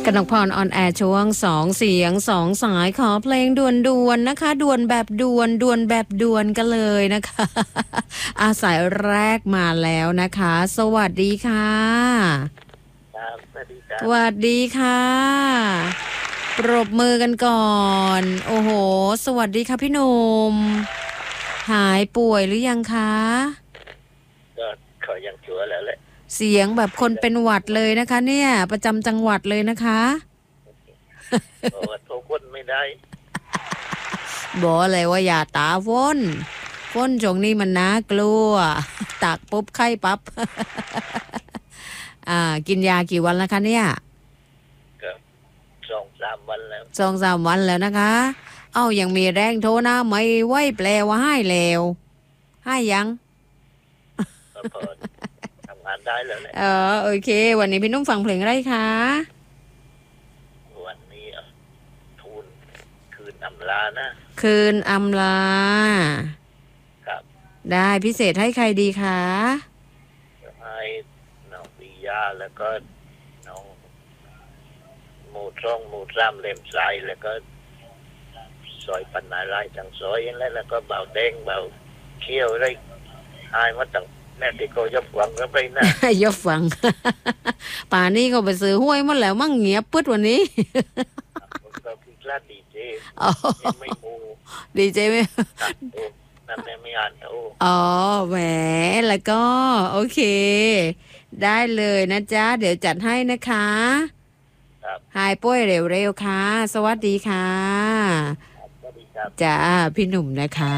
กนกพรออนแอร์ช่วง2 เสียง 2 สายขอเพลงด่วนๆนะคะด่วนแบบด่วนแบบด่วนกันเลยนะคะสายแรกมาแล้วนะคะสวัสดีค่ะครับสวัสดีครับสวัสดีค่ะปรบมือกันก่อนโอ้โหสวัสดีค่ะพี่หนุ่มหายป่วยหรือยังคะก็ขอยังชัวร์แล้วแหละเสียงแบบคนเป็นหวัดเลยนะคะเนี่ยประจำจังหวัดเลยนะคะเพราะว่าโทรคนไม่ได้บอกเลยว่าอย่าตาฝนช่วงนี้มันน่ากลัวตากปุ๊บไข้ปั๊บ กินยากี่วันแล้วคะเนี่ยก็2-3 วันแล้ว 2-3 วันแล้วนะคะยังมีแรงโทนะไม่ไหวแปลว่าให้แล้วให้ยังก็พอทำงานได้แล้วแหละโอเควันนี้พี่นุ่มฟังเพลงอะไรคะวันนี้ทูลคืนอำลานะคืนอำลาครับได้พิเศษให้ใครดีคะให้น้องปิยาแล้วก็น้องหมู่3เล่มใสแล้วก็ซอยปันนาลายจังซอยแล้วก็เบาแดงเบาเขี้ยวอะไรหายมาตั้งแม่ที่เขายกหวังกันไปนะยกฟัง ป่านี้ก็ไปซื้อห้วยหมดแล้วมั่งเงียบปึ๊ดวันนี้ผมก็คือกล้าดีเจไม่มูดีใจไหมนั่นไม่อ่านโอ้แหมแล้วก็โอเคได้เลยนะจ๊ะเดี๋ยวจัดให้นะคะครับหายป่วยเร็วๆค่ะสวัสดีค่ะสวัสดีครับจ้าพี่หนุ่มนะคะ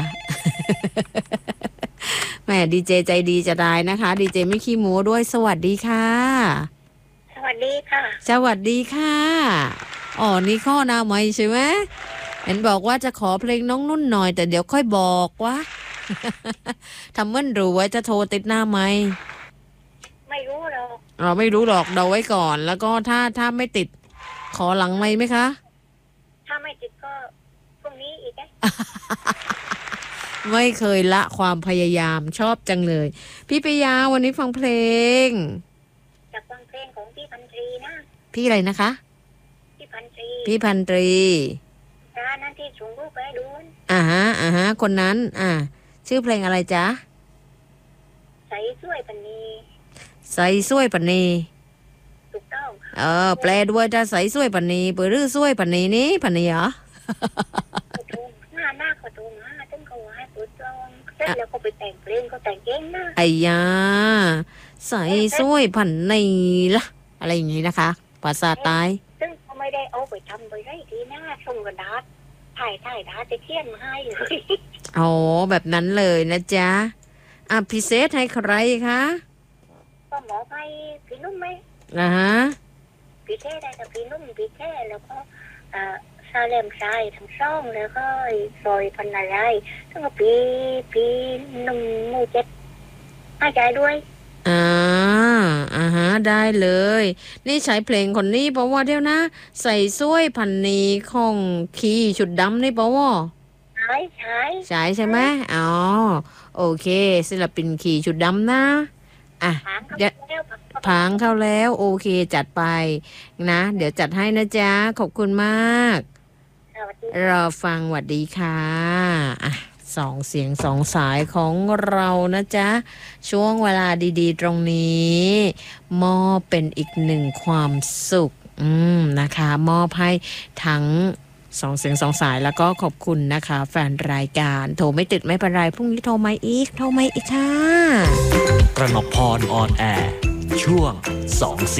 แหมดีเจใจดีจะได้นะคะดีเจไม่ขี้โม้ด้วยสวัสดีค่ะสวัสดีค่ะสวัสดีค่ะนี่ข้อหน้าใหม่ใช่ไหมเห็นบอกว่าจะขอเพลงน้องนุ่นหน่อยแต่เดี๋ยวค่อยบอกว่า ทำเหมือนรู้ว่าจะโทรติดหน้าไหมไม่รู้หรอกไม่รู้หรอกเดาไว้ก่อนแล้วก็ถ้าไม่ติดขอหลังไหมไหมคะถ้าไม่ติดก็พรุ่งนี้อีกไม่เคยละความพยายามชอบจังเลยพี่ปิยาวันนี้ฟังเพลงจากฟังเพลงของพี่พันตรีนะพี่อะไรนะคะพี่พันตรีร้านนั้นที่ส่งรูปไปดูฮะคนนั้นชื่อเพลงอะไรจ๊ะใส่สวยปันนีใส่สวยปันนีถูกต้องแปลด้วยจะใส่สวยปันนีเปิดรือสวยปันนีนี้ปันนีเหรอหน้าขอโทษนะต้องเขาให้เปิดกล้องเสร็จแล้วก็ไปแต่งเพลงก็แต่งเก่งนะไอ้ยาใส่สวยปันนีละอะไรอย่างนี้นะคะภาษาใต้ซึ่งเขาไม่ได้เอาไปทำไปได้ทีหน้าส่งกระดาษถ่ายดาษจะเขียนมาให้เลยแบบนั้นเลยนะจ๊ะพิเศษให้ใครคะก็หมอไปพี่นุ่มไหมฮะพี่เท่ได้กับพี่นุ่มพี่เท่แล้วก็ซาเลมชายทั้งช่องแล้วก็ซอยพันนาไรทั้งพี่นุ่มมูเจ็ดให้ใจด้วยฮะได้เลยนี่ใช้เพลงคนนี้เพราะว่าเดี๋ยวนะใส่สวยพันนีของขี่ชุดดำนี่เพราะว่าใช่ไหมโอเคศิลปินขี่ชุดดำนะพังเข้าแล้วโอเคจัดไปนะเดี๋ยวจัดให้นะจ๊ะขอบคุณมากรอฟังหวัดดีค่ะ2 เสียง 2 สายของเรานะจ๊ะช่วงเวลาดีๆตรงนี้มอบเป็นอีกหนึ่งความสุขนะคะมอบให้ทั้ง2 เสียง 2 สายแล้วก็ขอบคุณนะคะแฟนรายการโทรไม่ติดไม่เป็นไรพรุ่งนี้โทรมาอีกค่ะกนกพรออนแอร์ช่วง2 เสียง